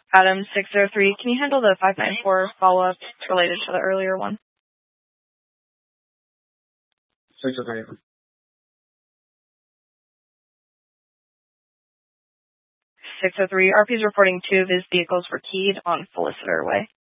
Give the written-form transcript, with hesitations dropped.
Adam 603, can you handle the 594 follow-up related to the earlier one? 603. 603, RP is reporting 2 of his vehicles were keyed on Felicitor Way.